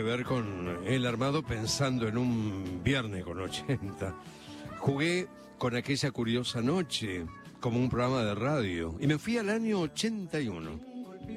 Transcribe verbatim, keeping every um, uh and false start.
ver con el armado pensando en un viernes con ochenta. Jugué con aquella curiosa noche como un programa de radio y me fui al año ochenta y uno.